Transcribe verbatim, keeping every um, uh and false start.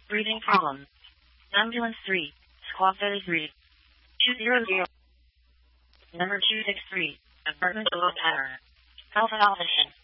Breathing problem. Ambulance three. Squawk thirty-three. two zero zero. Number two six three. Apartment below tower. Alpha Alpha.